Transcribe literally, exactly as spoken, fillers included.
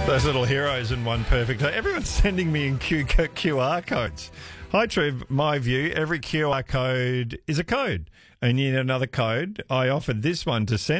Those little heroes in one perfect. Everyone's sending me in Q- Q R codes. Hi, Trev. My view, every Q R code is a code. And you need another code. I offered this one to send.